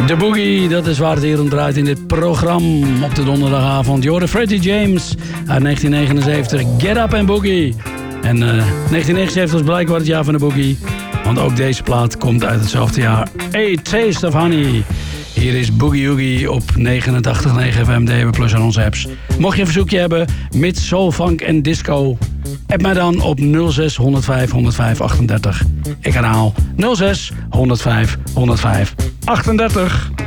De Boogie, dat is waar het hier om draait in dit programma op de donderdagavond. Je hoorde Freddie James uit 1979, Get Up and Boogie. En 1979 was blijkbaar het jaar van de Boogie. Want ook deze plaat komt uit hetzelfde jaar. A Taste of Honey. Hier is Boogie Oogie op 89.9 FM DAB+ aan onze apps. Mocht je een verzoekje hebben, mits soul, funk en disco, app mij dan op 06 105 105 38. Ik herhaal 06 105 105 38.